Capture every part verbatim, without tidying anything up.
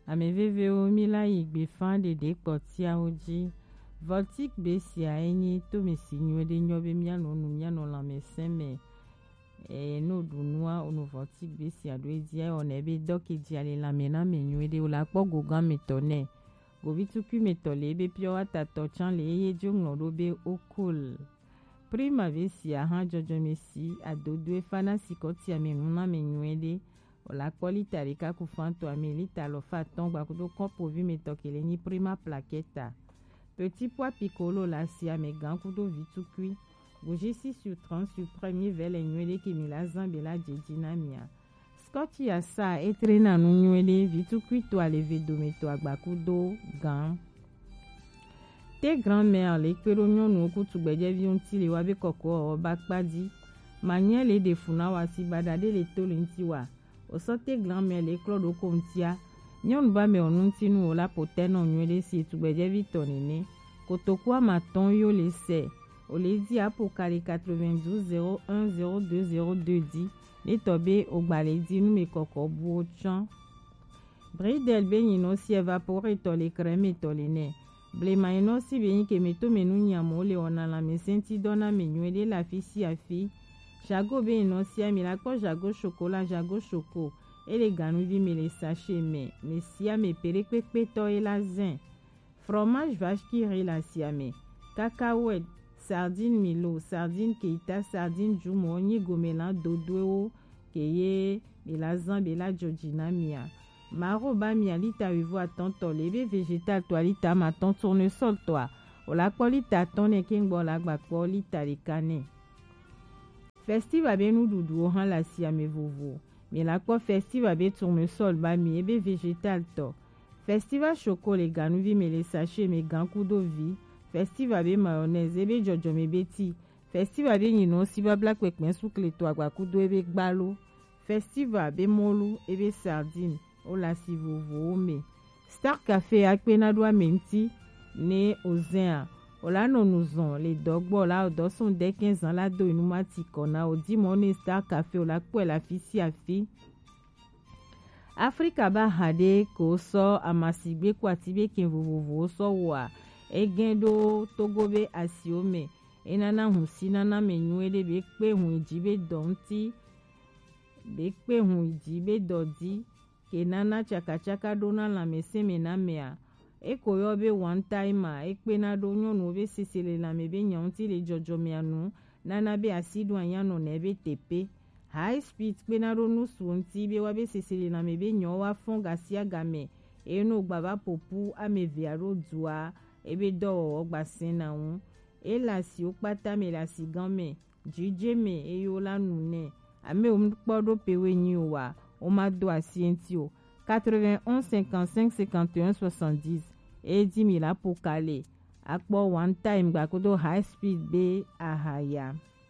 ameveve o mila igbe fan de de kpotia oji voltic besia enyi to mesi nywede nyobe miano nu miano la meseme e no dunua onu voltic besia do edia onebe doki diale la mena menywede o la pogo gan metone go vituku metole be pio atato chan le ye jongno do be okol prima besia han jojo mesi adodo fana sikoti amenuna menywede o la qualita rika kufanto amelita lo faton gba kudo kopo vi metokele ni prima plaqueta petit pois piccolo la sia me gan kudo vitukui gojisi sur trente sur premier vele nywede ki milazan bela jedinamia scotty asa etrena nu nywede vitukui to aleve do meto agba kudo gan te grand-mère le kwero nyonu kutu gbeje vi onti le wabe koko o bakpadi manyele de funa wasi badade le to le ntiwa o sote grand-mère le klodo kontia nyonu ba me onunti nu ola poteno nywele si tugbeje vi tonene kotokwa maton yo le se o le di apokali quatre-vingt-douze zéro un zéro deux zéro deux di le tobe o gbale di nu me koko bu o chan bridel be nyino si evapore to le creme to le ne blema ino si be yin ke meto menu nyamo le ona la mesenti dona menywele la fi si afi jago be ino si ami la ko jago chocolat jago choco et les ganu vi me les sachets me me si me pere pepe to e la zin fromage vache qui rit la siame cacahuète sardine milo sardine keita sardine jumo ni gomela dodo keye belazan bela jojina mia maro ba mia lita vivo atonto lebe végétal toi lita ma ton tournesol toi o la qualita ton e kingbo la gba qualita rikane festival be nu dudu han la siame vovo mais la quoi festival be tournesol ba mi ebe végétal to festival choco les ganu vi me les sachets me gan kudo vi festival be mayonnaise ebe jojo me beti festival be nyino si ba black pekpen soukle to agba kudo ebe gbalo festival be molu ebe sardine o la si vovo me star café akpena do menti ne ozin o la no nous on les dogbo la do son de quinze ans la do inumati kona o di mon star café o la po la fi si afi Africa ba hade ko so amasigbe kwatibe kin vovovo so wa egendo togobe asiome enana hunsina na menwede be pe hun ijibe donti be pe hun ijibe dodi kenana chaka chaka dona la meseme na mea ekoyo be one timer ekpena do nyonu be sisele la mebe nyanti le jojo meanu nana be asidu anyano nebe tepe high speed kpena do nu suonti be wabe sisele la mebe nyo wa fonga sia game eno gbaba popu ameve aro dua ebe do ogba sina un e la si o pata me la si game jije me eyo la nune ame o mpodo pewe nyi wa o ma do asienti o quatre-vingt-onze cinquante-cinq cinquante et un soixante-dix et dix mille pour caler akpo one time gbakodo high speed be ahaya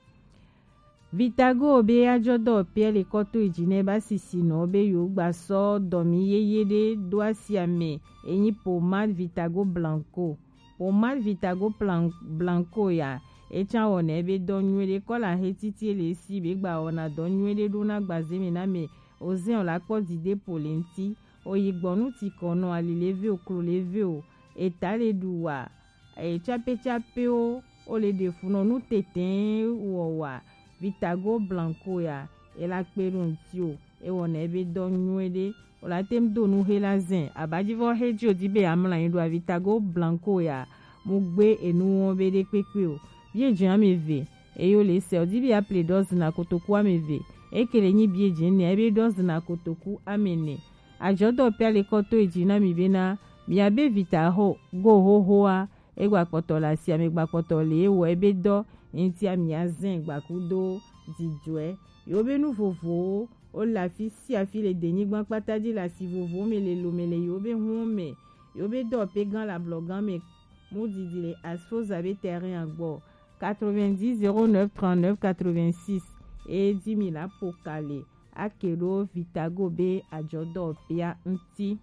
vitago be ajodo pe le koto ijine ba sisi no be yo gba so domi yeye de do asiame eyin pomade vitago blanco pomade vitago blanco ya echa one be donwele kola hetiti le si be gba ona donwele do na gbazemi na me ozin la po dide polenti oyigbonu ti kono alileve okro leve o etale duwa e chape chape o o le defuno nu teten wo wa vitago blanco ya e la perunti o e wona ebe donwele o la tem do nu helazin abajivo hejo dibe amla yin do vitago blanco ya mo gbe enu won be de pepe o bien jan meve e yo le se o dibe appelé doze na kotoku ameve ekele nyi bieje ne ebe doze na kotoku amene ajodo pe le koto ejina mi bena mi abe vita ho go ho hoa egba poto la si amegba poto le wo ebe do enti ami azin gba kudo dijwe yo be nu vovo o la fi si afi le deni gban patadi la si vovo me le lo me le yo be hu me yo be do pe gan la blogan me mo didi le asfos abe terrain agbo quatre-vingt-dix zéro neuf trente-neuf quatre-vingt-six et dix mille pour caler akero vitago be ajodo pia nti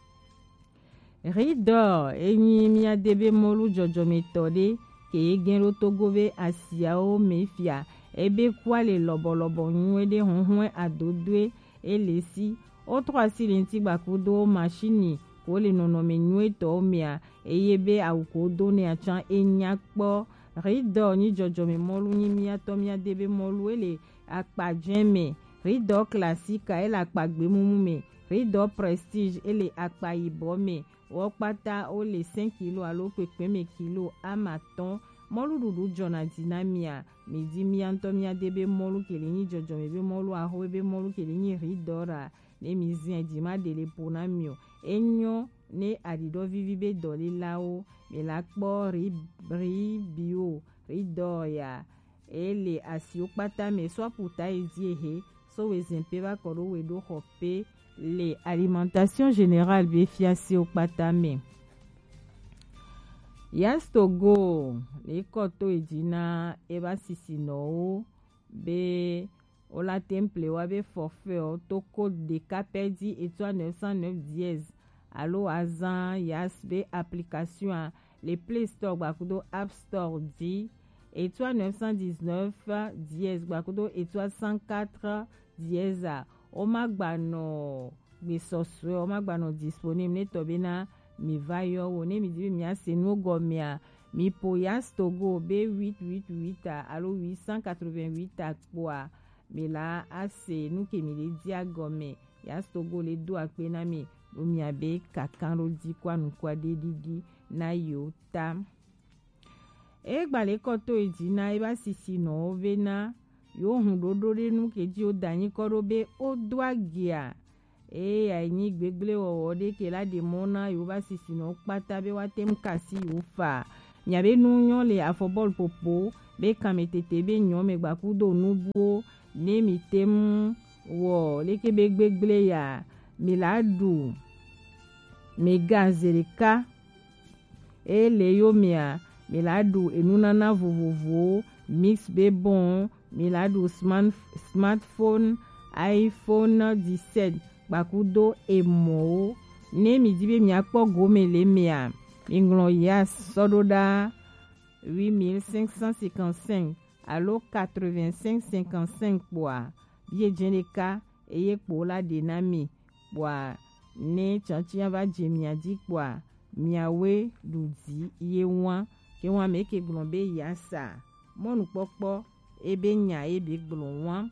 ridor enyi mi adebe molu jojo metode ke genro togo be asia o mefia ebe kwa le lobolobo nwede hunhun adodwe elesi o trois silenti gbakudo machine ko le nonome nyuie to mea eye be awuko do ne achan enyakpo rido ni jojome molu ni mia to mia debe molu ele akpajeme rido classique ele akpagbe mumu me rido prestige ele akpayibo me wo pata o le cinq kilo alo pepe me kilo amaton molu dudu jona dinamia midi mia to mia debe molu kele ni jojome be molu aho be molu kele ni ridora ne mizien dima dele pona mio enyo ne adido vivi be doli lao me la kpo ri ri bio ri doya ele asi opata me so puta ezi ehe so wezempe ba koro we do hope le alimentation générale be fiasi opata me Yas Togo le koto edina eba sisi no be ola temple wa be forfait o toko de kapedi étoile neuf cent neuf dièse allo azan yas be application le Play Store gbakudo App Store di étoile neuf cent dix-neuf dièse gbakudo étoile cent quatre dièse o magbano be soswe o magbano disponible ne tobena mi vayo wo ne mi dibi mi asenu gomia mi po Yas Togo be huit huit huit allo huit cent quatre-vingt-huit akpoa mi la ase nu ke mi le dia gome Yas Togo le do akpena mi o mi abe kakanro di kwa nu kwa de didi na yota e gbale koto ejina eba sisi no vena yo hun dodo de nu ke ji o dani koro be o do agia e ayini gbegble wo de ke la de mona yo ba sisi no pata be wa tem kasi yo fa nyabe nu nyon le afobol popo be kametete be nyon me gbakudo nubuo ne mi tem wo le ke be gbegble ya miladu mega zerika e le yo mia miladu enunana vovovo mix be bon miladu smart, smartphone iPhone dix-sept gbakudo emo ne mi dibe mi akpo gome le mia inglon yas sododa huit mille cinq cent cinquante-cinq allo quatre-vingt-cinq cinquante-cinq poa biye jeneka eye pola denami poa ne chanchia va jemia di poa miawe dudi ye wan ke wan me ke glombe yasa monu popo ebe nya ebe glon wan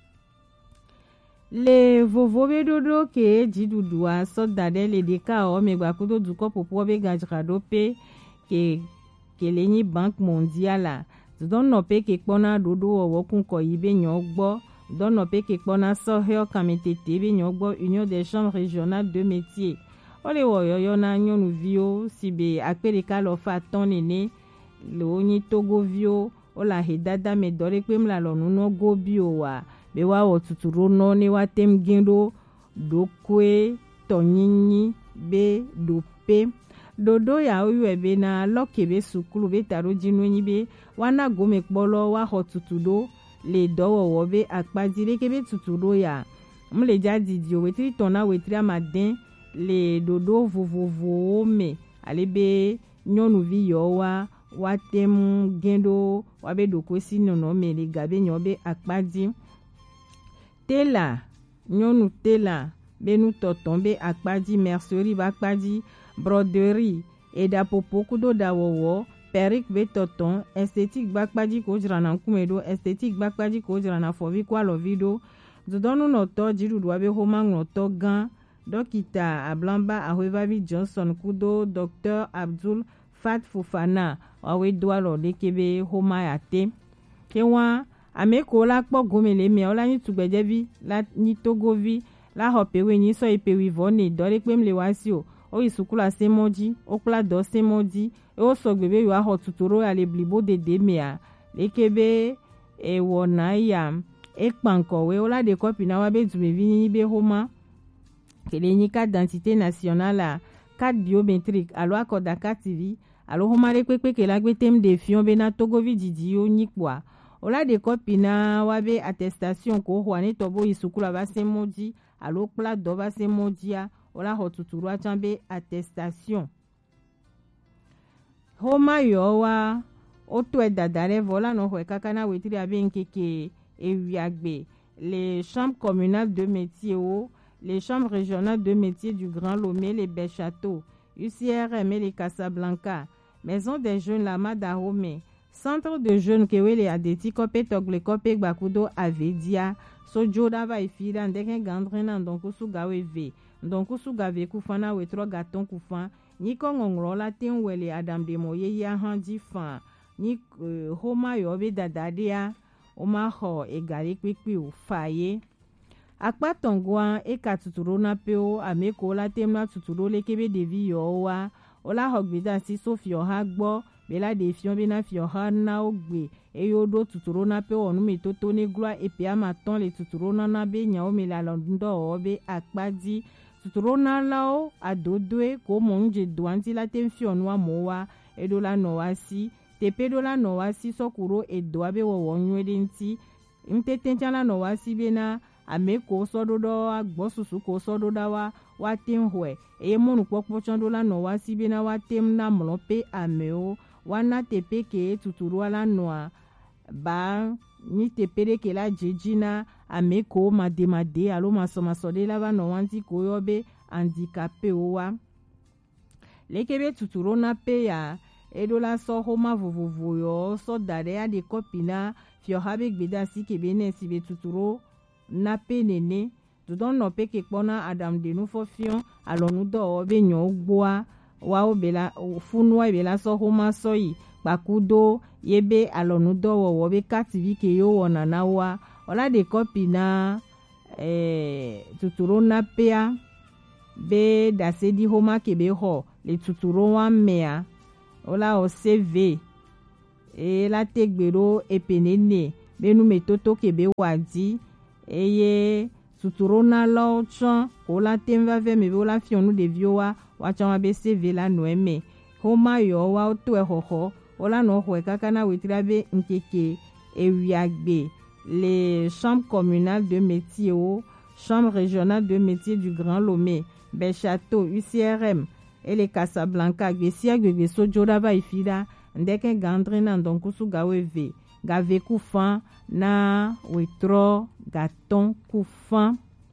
le vovo be dodo ke jidudua so dade le deka o me gbakudo du ko popo be gajrado pe ke ke lenyi banque mondiale don no pe ke pona dodo o kun ko yibe nyon gbo don no pe ke pona so he o kametete be nyon gbo union des chambres régionales de métiers o le wo yoyo na nyonu vio sibe akpere ka lo fa ton nene lo ni Togo vio o la hedada me dore pe mla lo nuno go bio wa be wa wo tuturo no ne wa tem gendo do kwe tonyinyi be do pe dodo ya oyu ebe na lokebe sukulu be taro jinu nyi be wana gome kpolo wa ho tutudo le dowo wo be akpadire kebe tutudo ya mle jadi dio wetri tona wetri amaden le dodo vovovo me alebe nyonu vi yo wa wa tem gendo wa be do kwesi nono me le gabe nyobe akpadi tela nyonu tela benu toton be akpadi mercerie ba akpadi broderie eda popo kudo da wowo perruque be toton esthétique ba akpadi ko jirana kumedo esthétique ba akpadi ko jirana fovi kwa lo video dodonu no to jirudu wa be homa no to gan dokita ablamba ahwevabi Johnson kudo docteur Abdul Fat Fofana awe doalo lekebe homa yate kewa ameko la kpo gomele me ola ni tugbejebi la ni Togovi la hopewe ni so ipewi vone dore pe mle wasio o isukula semoji o kula do semoji e o so gbebe yo aho tuturo ya le blibo de demea lekebe e wona ya e pankowe ola de copy na wa be dumevi ni be homa kele ni carte d'identité nationale carte biométrique alo akoda carte T V alo homa re pepe ke la gbetem de fion be na Togovi didi yo nikwa ola de copy na wa be attestation ko ho ani tobo isukula ba semoji alo kula do ba semodia ola ho tuturu achambe attestation homa yo wa oto e dadare vola no ho kakana wetri abe nkeke ewiagbe les chambres communales de métier o les chambres régionales de métiers du Grand Lomé, les Bel-Château, U C R M et les Casablanca, Maison des jeunes Lama Dahomey, Centre de jeunes Kewele Adeti Kope Togle Kope Bakudo Avedia, Sojo Dava Ifida, Ndeken Gandrena, Ndonkusu Gawe V, Ndonkusu Gave Kufana Wetro Gaton Kufan, Niko Ngongrola Tenwele Adam Demoye Yahandi Fan, Ni uh, Homa Yobe Dadadea, Omaho Egari Kwikwi Faye. Akpa tongwa e ka tuturo na peo ameko la temna tuturo le kebe devi yowa ola hogbida si so fi oha gbo bela de fion be na fi oha na ogbe e yodo tuturo na peo onu metoto ne gloa e pe amaton le tuturo na na be nya o me la londo obe akpa di tuturo na lao adodwe ko monje doanti la tem fi onwa mowa e do la noasi te pe do la noasi sokuro e do abe wo wonwede nti ntete la noasi be na ame ko sododo agbo susu ko sododa wa wa tem hwe e monu popo chondo la no wa sibe na wa tem na mlope ameo wa na tepe ke tuturu ala noa ba ni tepere ke la jejina ame ko made made alo maso maso de la ba no wanti ko yobe handicapé wa lekebe tuturu na pe ya edo la so homa vovovo yo so dare ya de kopina fio habe gbeda si kebe ne sibe tuturu na pe nene dudon no pe ke kpona adam de nu fo fion alonu do obe nyon gboa wa obela funwa ebela so homa soyi pakudo yebe alonu do wo be kativi ke yo wona na wa ola de copy na eh tuturo na pea be da se di homa ke be ho le tuturo wa mea ola o cv e la tegbero epenene be nu metoto ke be wadi eye tuturo na lo chan ko la temva ve me la fionu de vioa wa chan be cv la noeme homa yo wa to e hoho ola no ho kaka na wetrabe nkeke e wiagbe les chambres communales de métiers o chambre régionale de métiers du Grand Lomé, Bel-Château, U C R M et les Casablanca gbesia gbegbe sojo dava ifida ndeke gandrena ndonkusu gawe ve gave kufan na wetro gaton kufan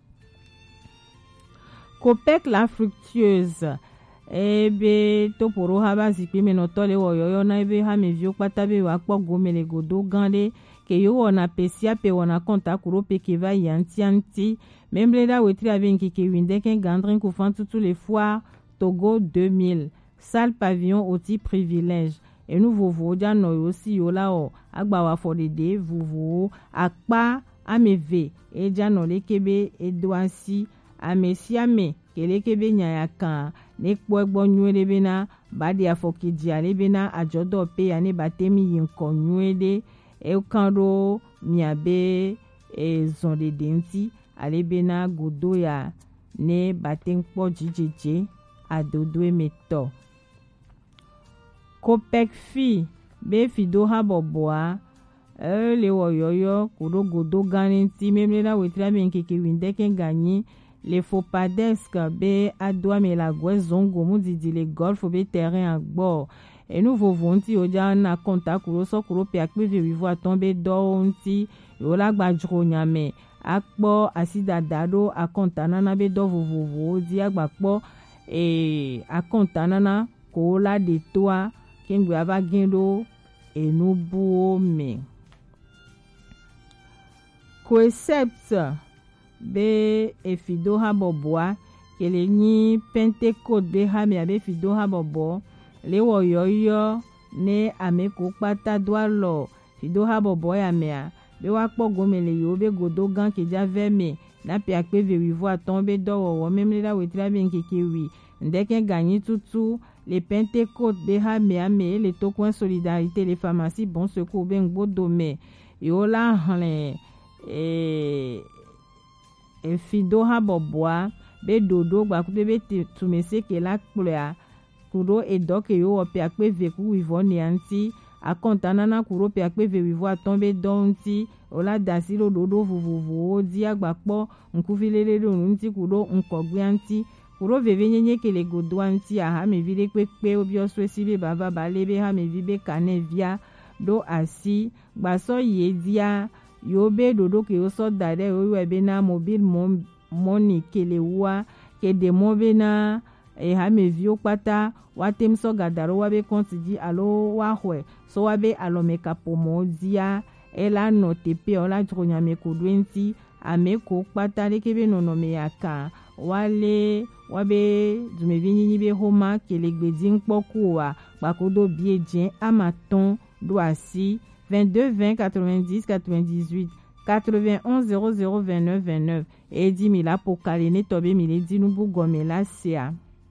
Copec la fructueuse ebe toporo haba zikpi menotole woyoyo na ebe ha mevio kpatabe wakpo gomele godo gande ke yo wona pesia pe wona konta kuro pe ke va yanti yanti membre da wetri ave nkike windeke gandrin kufan tutu les foires Togo deux mille salle pavillon oti privilège et nous vovo ja no aussi yo la o agba wa fodede vovo akpa ameve e ja no lekebe edwansi amesiame kelekebe nyaya kan ne kpo egbo nyuede bena badi afokiji ale bena ajodo pe ya ne batemi yinko nyuede e kando miabe e zonde denti ale bena godo ya ne baten kpo jijeje adodo emeto Copec fi be fido ha boboa e le woyoyo kudo godo ganenti memle na wetra ben keke windeke ganyi le fopadesk be adwa me la gwezongo mu didi le golf be terrain agbo e nou vovonti oja na konta kuro so kuro pe akpe vivo atombe do onti yo la gbajro nyame akpo asida dado akonta nana be do vovovo di agbakpo e akonta nana ko la de toa kengwe aba gendo enubu me concept be efido ha boboa kele ni Pentecôte be ha me abe fido ha bobo le woyoyo ne ameko pata dwalo fido ha bobo ya mea be wa kpo gomele yo be godo gan ke ja veme na pe akpe verivo atombe do wo memle la wetra be nkeke wi ndeke ganyi tutu les Pentecôte be ha me ame le tokwen solidarité les pharmacies bon secours ben gbodo me yo la hlen e e fido ha boboa be dodo gba ku be tumese ke la kploa kuro e doke yo ope akpe veku wivoni anti akonta nana kuro pe akpe verivo atombe donti ola dasilo dodo vovovo di agbakpo nkufilele do nti kuro nkogbe anti kuro veve nyenye kele godo anti aha me vile kpekpe obio swesi be baba balebe ha me vibe kanevia do asi gbaso ye dia yo be dodo ke yo so dare yo we be na mobile mon moni kele wa ke de mobe na e ha me vio pata wa tem so gadaro wa be konti di alo wa hwe so wa be alo me kapomo dia ela no tepe ola dronya me kodwenti ame ko pata le kebe no no me yaka wale wabe dume binyinyi be homa kele gbedin poku wa bakodo biejen amaton do asi vingt-deux vingt quatre-vingt-dix quatre-vingt-dix-huit quatre-vingt-onze zéro zéro vingt-neuf vingt-neuf et dix mille pour kalene tobe mille dix nubu gomela sia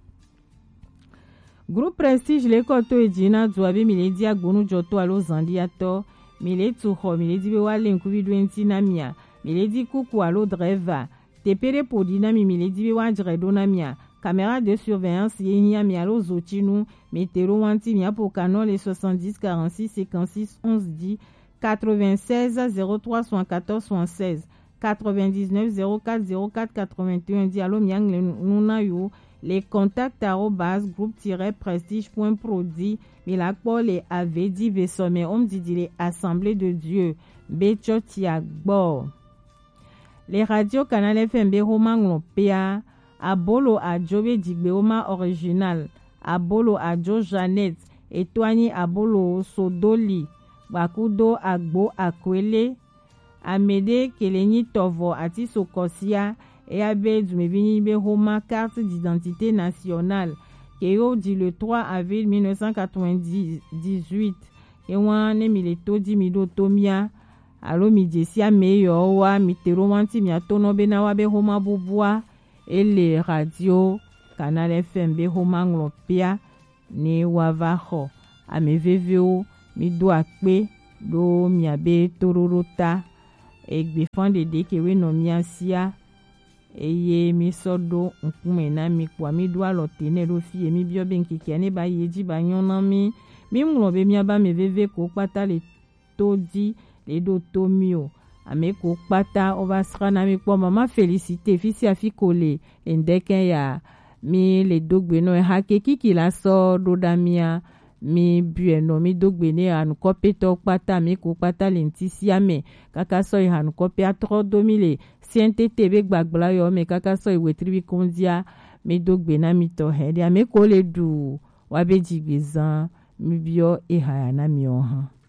Groupe Prestige le koto ejina duabe mille di agbonu joto alo zandia to mille tuho mille di be wale nkubi twenty na mia mille di kuku alo dreva tepere podina mi mille di be wajre dona mia caméra de surveillance yenya mi alo zotinu météo wanti mi pour canon les soixante-dix quarante-six cinquante-six onze dix quatre-vingt-seize zéro trois soixante-quatorze soixante-seize quatre-vingt-dix-neuf zéro quatre zéro quatre quatre-vingt-un di alo miang le nuna yo les contacts arobase groupe-prestige point prodi mais la pole avait dit vesome on dit les assemblées de Dieu becho tiagbo les radios canal F M B Roma Ngopea abolo ajobe digbeoma original abolo ajo Janet etwani abolo sodoli bakudo agbo akwele amede keleni tovo ati sokosia et abe dumevini be Roma carte d'identité nationale keyo dit le trois avril mille neuf cent quatre-vingt-dix-huit et wane mileto di mido tomia alo mijesia meyo wa mitero wanti miatono bena wa be Roma bubwa ele radio canal F M B Roma Ngopea ne wavaho ameveveo mido akpe do miabe tororota egbe fande de kewe no miasia eye mi sodo nkume na mi kwa mi do alote ne ro fi mi bio ben kike ne ba yeji ba yona mi mi mlo be mi aba me veve ko pata le todi le do tomio ame ko pata o va sra na mi kwa mama félicité fisi afikole endeke ya mi le dogbe no ha ke kiki la so do damia mi bueno mi dogbe ne anu kope to pata mi ko pata lentisi ame kaka so ihanu kope atro domile siente tebe gbagbla yo me kaka so iwe tribi kondia mi dogbe na mi to he dia me ko le du wa be jigbezan mi bio e ha na mi o han